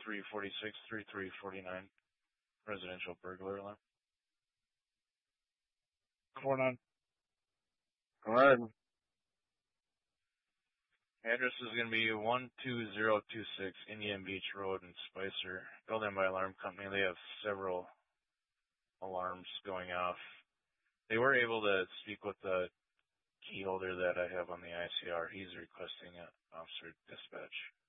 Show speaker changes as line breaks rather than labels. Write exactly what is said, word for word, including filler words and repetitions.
three four six, three three four nine. Residential burglar alarm.
four nine.
Go ahead.
Address is going to be one two zero two six Indian Beach Road in Spicer. Building by Alarm Company. They have several alarms going off. They were able to speak with the key holder that I have on the I C R. He's requesting an officer dispatch.